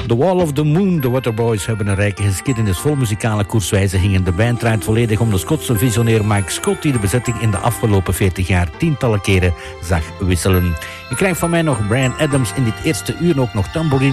The Wall of the Moon. De Waterboys hebben een rijke geschiedenis vol muzikale koerswijzigingen. De band draait volledig om de Schotse visionair Mike Scott, die de bezetting in de afgelopen 40 jaar tientallen keren zag wisselen. Je krijgt van mij nog Bryan Adams in dit eerste uur, ook nog tambourine